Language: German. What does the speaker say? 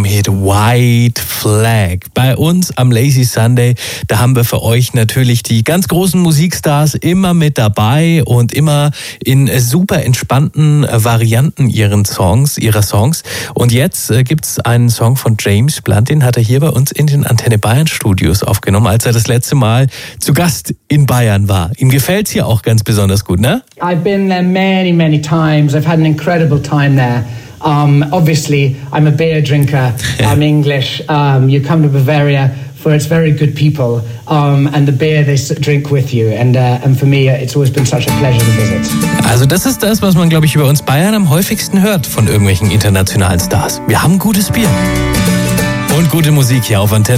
Hit White Flag. Bei uns am Lazy Sunday, da haben wir für euch natürlich die ganz großen Musikstars immer mit dabei und immer in super entspannten Varianten ihrer Songs. Und jetzt gibt's einen Song von James Blunt, den hat er hier bei uns in den Antenne Bayern Studios aufgenommen, als er das letzte Mal zu Gast in Bayern war. Ihm gefällt's hier auch ganz besonders gut, ne? I've been there many, many times. I've had an incredible time there. Obviously, I'm a beer drinker. I'm English. You come to Bavaria for its very good people and the beer they drink with you. And for me, it's always been such a pleasure to visit. Also das ist das, was man, glaube ich, über uns Bayern am häufigsten hört von irgendwelchen internationalen Stars. Wir haben gutes Bier und gute Musik hier auf Antenne.